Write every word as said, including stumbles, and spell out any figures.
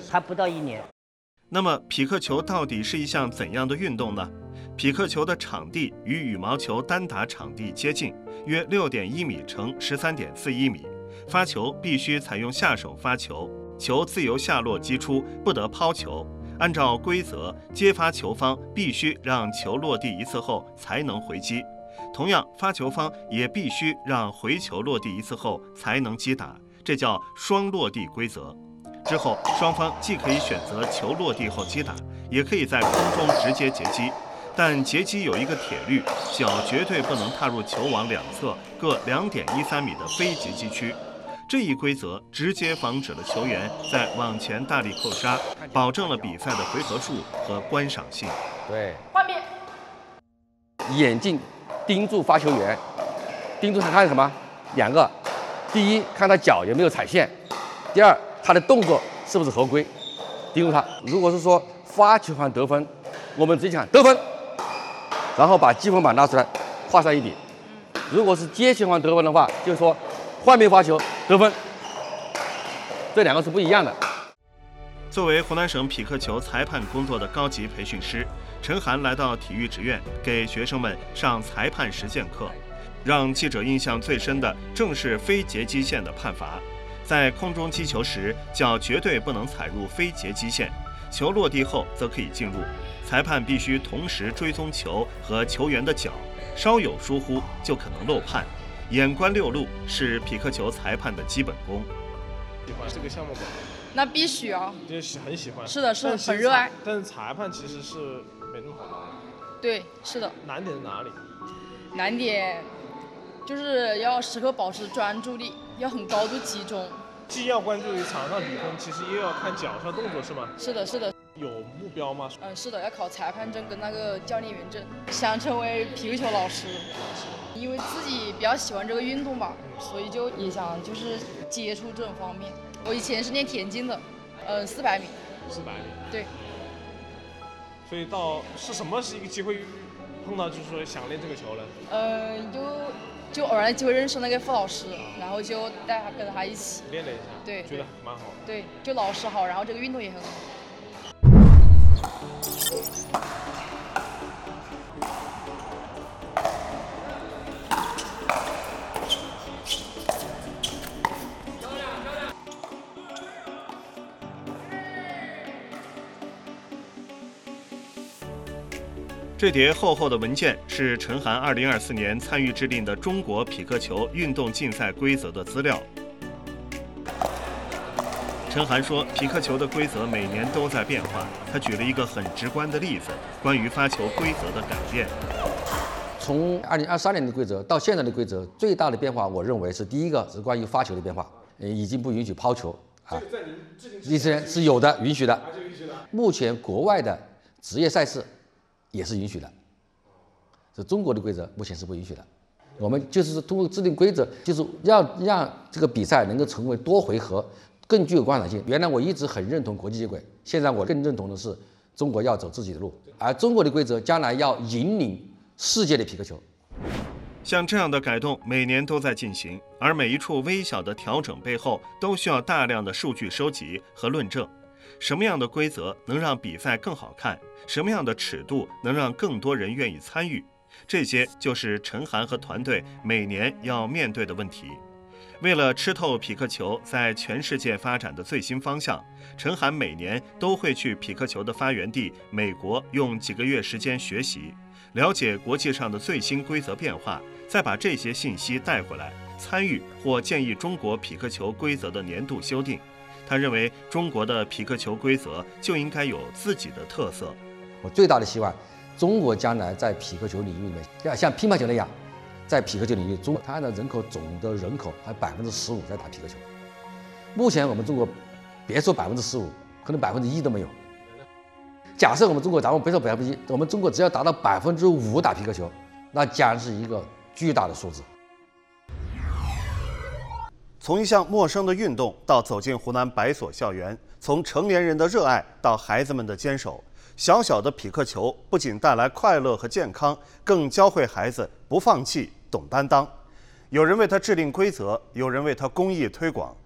还不到一年。 那么匹克球到底是一项怎样的运动呢？匹克球的场地与羽毛球单打场地接近，约六点一米乘十三点四一米。发球必须采用下手发球，球自由下落击出，不得抛球。按照规则，接发球方必须让球落地一次后才能回击，同样，发球方也必须让回球落地一次后才能击打，这叫双落地规则。之后，双方既可以选择球落地后击打，也可以在空中直接截击，但截击有一个铁律，脚绝对不能踏入球网两侧各两点一三米的非截击区。这一规则直接防止了球员在网前大力扣杀，保证了比赛的回合数和观赏性。 对， 画面， 眼睛盯住发球员，盯住他看什么？两个，第一看他脚有没有踩线，第二他的动作是不是合规，盯住他。如果是说发球方得分，我们直接喊得分，然后把积分板拿出来画上一点。如果是接球方得分的话，就是说换边发球得分，这两个是不一样的。 作为湖南省匹克球裁判工作的高级培训师，陈涵来到体育职院，给学生们上裁判实践课。让记者印象最深的正是非截击线的判罚。在空中击球时，脚绝对不能踩入非截击线，球落地后则可以进入。裁判必须同时追踪球和球员的脚，稍有疏忽就可能漏判。眼观六路是匹克球裁判的基本功。 喜欢这个项目吗？ 那必须啊， 就是很喜欢。 是的，是的，很热爱。 但是裁判其实是没那么好当。 对，是的。 难点在哪里？ 难点就是要时刻保持专注力，要很高度集中。 既要关注于场上比分，其实也要看脚上动作，是吗？ 是的，是的。 有目标吗？ 嗯，是的，要考裁判证跟那个教练员证。想成为匹克球老师，因为自己比较喜欢这个运动吧，所以就也想就是接触这种方面。我以前是练田径的，嗯，四百米。 四百米。 对。 所以到是什么是一个机会碰到就是说想练这个球呢？ 呃，就就偶然机会认识那个傅老师，然后就带他跟他一起练了一下， 对， 觉得蛮好。 对，就老师好，然后这个运动也很好。 这叠厚厚的文件是陈涵二零二四年参与制定的中国匹克球运动竞赛规则的资料。陈涵说，匹克球的规则每年都在变化。他举了一个很直观的例子，关于发球规则的改变。 从二零二三年的规则到现在的规则，最大的变化，我认为是第一个是关于发球的变化，呃，已经不允许抛球啊。 这个在您制定之前是有的，允许的。目前国外的职业赛事也是允许的，是中国的规则目前是不允许的。我们就是通过制定规则，就是要让这个比赛能够成为多回合，更具有观赏性。原来我一直很认同国际接轨，现在我更认同的是中国要走自己的路，而中国的规则将来要引领世界的匹克球。 像这样的改动每年都在进行，而每一处微小的调整背后都需要大量的数据收集和论证。什么样的规则能让比赛更好看？什么样的尺度能让更多人愿意参与？这些就是陈涵和团队每年要面对的问题。为了吃透匹克球在全世界发展的最新方向，陈涵每年都会去匹克球的发源地美国用几个月时间学习，了解国际上的最新规则变化，再把这些信息带回来，参与或建议中国匹克球规则的年度修订。他认为中国的匹克球规则就应该有自己的特色。 我最大的希望，中国将来在匹克球领域里面，要像乒乓球那样，在匹克球领域，中国它的人口总的人口还百分之十五在打匹克球。目前我们中国，别说百分之十五，可能百分之一都没有。假设我们中国，咱们别说百分之一，我们中国只要达到百分之五打匹克球，那将是一个巨大的数字。 从一项陌生的运动到走进湖南百所校园，从成年人的热爱到孩子们的坚守，小小的匹克球不仅带来快乐和健康，更教会孩子不放弃、懂担当。有人为它制定规则，有人为它公益推广，